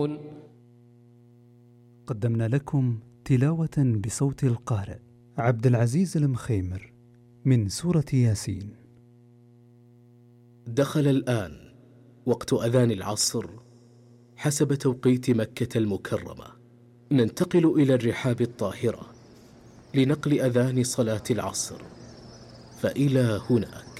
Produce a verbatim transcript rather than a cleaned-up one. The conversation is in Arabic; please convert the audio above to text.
قدمنا لكم تلاوة بصوت القارئ عبد العزيز المخيمر من سورة ياسين. دخل الآن وقت أذان العصر حسب توقيت مكة المكرمة. ننتقل إلى الرحاب الطاهرة لنقل أذان صلاة العصر، فإلى هناك.